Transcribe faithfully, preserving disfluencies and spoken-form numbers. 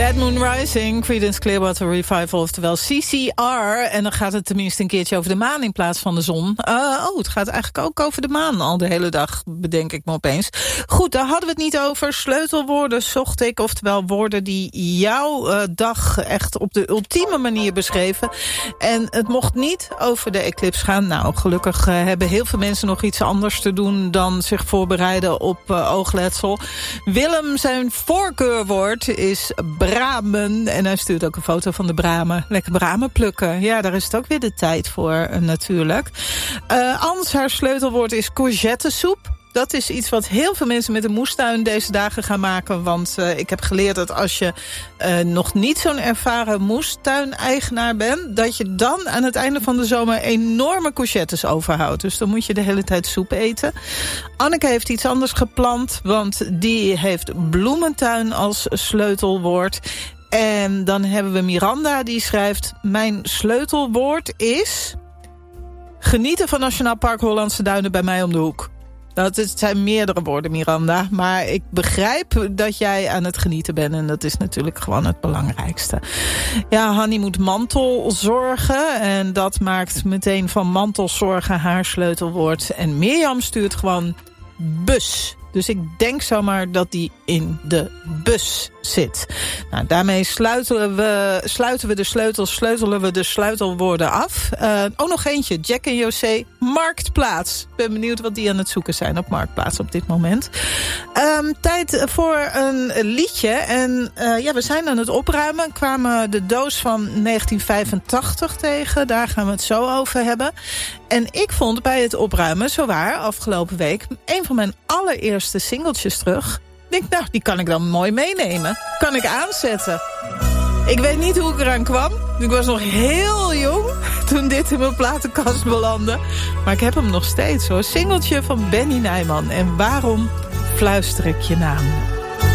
Bad Moon Rising, Creedence Clearwater Revival, oftewel C C R. En dan gaat het tenminste een keertje over de maan in plaats van de zon. Uh, oh, het gaat eigenlijk ook over de maan al de hele dag, bedenk ik me opeens. Goed, daar hadden we het niet over. Sleutelwoorden zocht ik, oftewel woorden die jouw uh, dag echt op de ultieme manier beschreven. En het mocht niet over de eclipse gaan. Nou, gelukkig uh, hebben heel veel mensen nog iets anders te doen dan zich voorbereiden op uh, oogletsel. Willem, zijn voorkeurwoord is bramen. En hij stuurt ook een foto van de bramen. Lekker bramen plukken. Ja, daar is het ook weer de tijd voor uh, natuurlijk. Uh, Ans, haar sleutelwoord is courgettesoep. Dat is iets wat heel veel mensen met een moestuin deze dagen gaan maken. Want uh, ik heb geleerd dat als je uh, nog niet zo'n ervaren moestuineigenaar bent, dat je dan aan het einde van de zomer enorme courgettes overhoudt. Dus dan moet je de hele tijd soep eten. Anneke heeft iets anders gepland, want die heeft bloementuin als sleutelwoord. En dan hebben we Miranda, die schrijft: mijn sleutelwoord is genieten van Nationaal Park Hollandse Duinen bij mij om de hoek. Dat het zijn meerdere woorden, Miranda. Maar ik begrijp dat jij aan het genieten bent. En dat is natuurlijk gewoon het belangrijkste. Ja, Hanny moet mantelzorgen. En dat maakt meteen van mantelzorgen haar sleutelwoord. En Mirjam stuurt gewoon bus. Dus ik denk zomaar dat die in de bus zit. Nou, daarmee sluiten we, sluiten we de sleutels, sleutelen we de sleutelwoorden af. Uh, ook nog eentje, Jack en José, Marktplaats. Ik ben benieuwd wat die aan het zoeken zijn op Marktplaats op dit moment. Um, tijd voor een liedje. En uh, ja, we zijn aan het opruimen. We kwamen de doos van negentien vijfentachtig tegen. Daar gaan we het zo over hebben. En ik vond bij het opruimen, zowaar, afgelopen week, een van mijn allereerste singeltjes terug. Ik denk, nou, die kan ik dan mooi meenemen. Kan ik aanzetten. Ik weet niet hoe ik eraan kwam. Ik was nog heel jong toen dit in mijn platenkast belandde. Maar ik heb hem nog steeds, hoor. Singeltje van Benny Nijman. En waarom fluister ik je naam?